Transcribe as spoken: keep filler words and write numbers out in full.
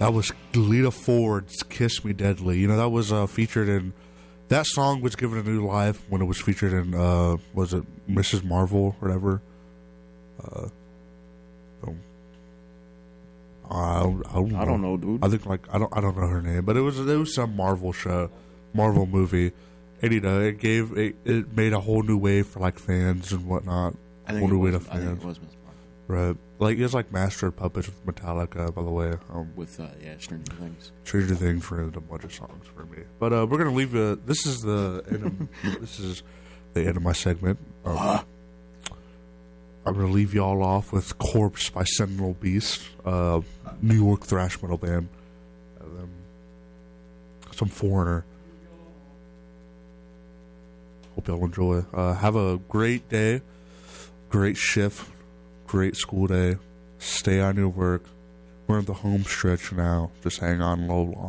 That was Lita Ford's "Kiss Me Deadly." You know, that was uh, featured in. That song was given a new life when it was featured in. Uh, was it Missus Marvel or whatever? Uh, um, I, don't, I, don't I don't know, dude. I think like I don't. I don't know her name, but it was it was some Marvel show, Marvel movie, and you know it gave it, it made a whole new way for like fans and whatnot. I think, whole it new way was, to I think fans. it was Miss Marvel. Right. Like, it was like Master of Puppets with Metallica, by the way. Um, with, uh, yeah, Stranger Things. Stranger Things for a bunch of songs for me. But uh, we're going to leave uh This is the end of, this is the end of my segment. Um, uh. I'm going to leave y'all off with Corpse by Sentinel Beast, uh, New York thrash metal band. Um, some Foreigner. Hope y'all enjoy. Uh, have a great day. Great shift. Great school day. Stay on your work. We're in the home stretch now. Just hang on low long.